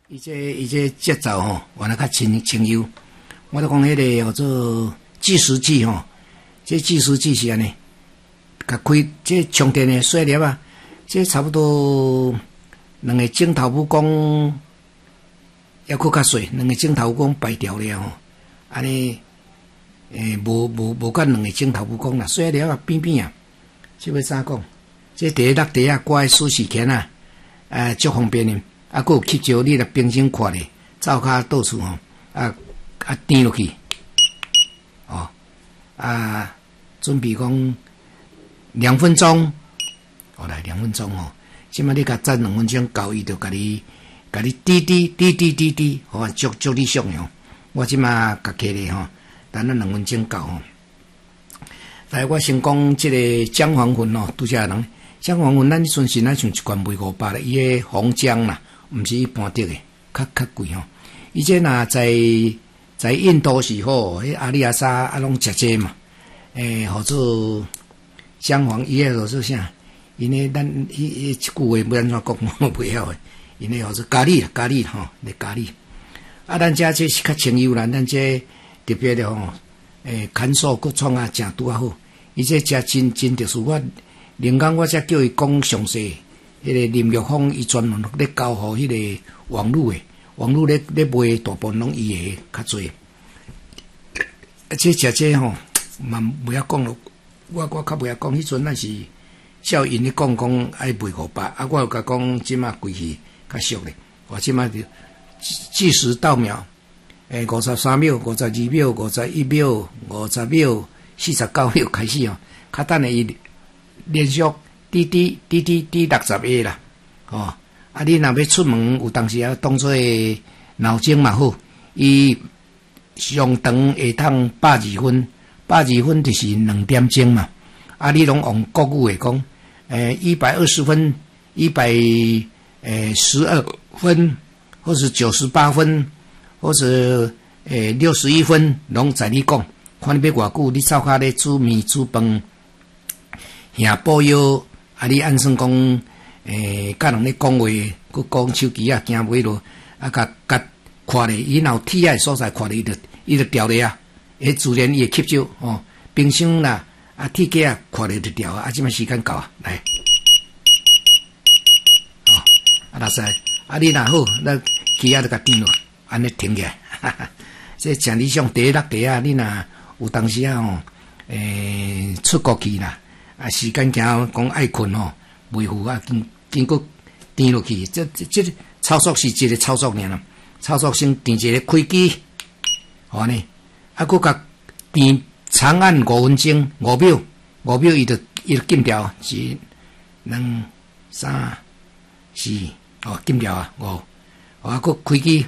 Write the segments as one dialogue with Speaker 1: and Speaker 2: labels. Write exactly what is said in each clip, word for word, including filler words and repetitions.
Speaker 1: 伊这伊这节奏吼，原来较轻轻柔。我都讲迄个叫做计时器吼，这计时器是安尼，甲开这充电的细粒啊，这差不多两个镜头母光还佫较细，两个镜头母光排掉了吼，安尼诶，无无无甲两个镜头母光啦，细粒啊边边啊，这要怎讲？这第一落地啊，挂舒适圈啊，诶，足方便的。啊，佫有吸招你来平常看咧，走骹到处吼，啊啊点落去，哦，啊，准备讲两分钟，好来两分钟吼，即摆你甲站两分钟到，伊就甲你甲你滴滴滴滴滴滴，吼，足足理想哦。我即摆甲起咧吼，等咱两分钟到吼。来，我先讲即个姜黄粉哦，拄则人姜黄粉，咱迄阵是咱像一罐卖五百咧，伊个红姜啦。毋是一般的，较较贵吼。以前若在在印度时候，迄阿里阿沙啊拢食这嘛，诶，或者姜黄伊个或者啥，因为咱伊伊一句话要安怎讲，我袂晓诶。因为或者咖喱咖喱吼，咧咖喱。啊，咱遮这是较清幽啦，咱这特别的吼，诶，看素各创啊，诚拄啊好。伊这食真真特殊，我另外我才叫伊讲详细。迄个林玉峰伊专门咧交互迄个网络诶，网络咧咧卖大部分拢伊诶较侪。啊，这食这吼，嘛袂晓讲咯。我我较袂晓讲，迄阵咱是照因咧讲讲爱卖五百，啊，我有甲讲即马贵去较俗咧。我即马就计时到秒，诶，五十三秒、五十二秒、五十一秒、五十秒、四十九秒开始哦。较等下伊连续。滴滴滴滴滴六十个啦，哦，啊，你若要出门，有当时啊当做闹钟嘛好，伊上长会通百二分，百二分就是两点钟嘛。啊，你拢用国语话讲，诶，一百二十分，一百诶十二分，或是九十八分，或是诶六十一分，拢在你讲，看你要偌久，你走骹咧煮面煮饭，下补药。啊！你按算讲，诶，甲人咧讲话，佮讲手机啊，行尾路，啊，甲甲看咧，伊若有铁仔所在看咧，伊就伊就调咧啊，迄自然伊会吸收哦。冰箱啦，啊，铁架啊，看咧就调啊。啊，即摆时间到啊，来，哦，啊，若使，啊，你若好，咱机仔就甲点落，安尼停起来，哈哈。这诚理想第一落地啊，你若有当时啊吼，诶，出国去啦。啊，时间行讲爱困吼，袂赴啊，经经过颠落去，这这这操作是一个操作尔啦。操作先电一个开机，好呢，啊，佮甲电长按五分钟，五秒，五秒伊就伊就禁掉，一、两、三、四，哦，禁掉啊，五，啊，佮开机，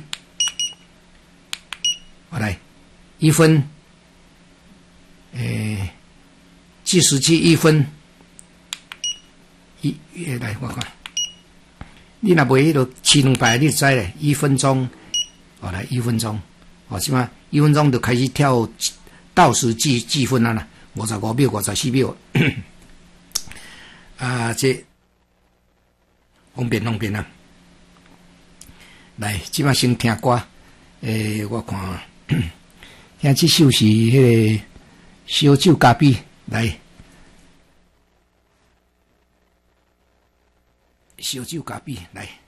Speaker 1: 好来，一分，诶。计时器一分，一来我看，你若卖迄个七两百，你就知咧，一分钟，好来一分钟，哦，是嘛？一分钟就开始跳倒数计计分啊啦，五十五秒、五十四秒，啊，这方便方便啊！来，即摆先听歌，诶、欸，我看，听这首是迄个烧酒咖啡。来，烧酒咖啡来。